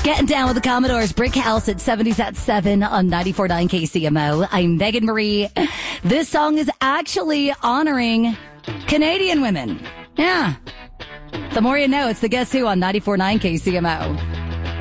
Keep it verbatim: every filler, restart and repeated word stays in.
Getting down with the Commodores, Brick House at seventies at seven on ninety-four point nine K C M O. I'm Megan Marie. This song is actually honoring Canadian women. Yeah. The more you know, it's the Guess Who on ninety-four point nine K C M O.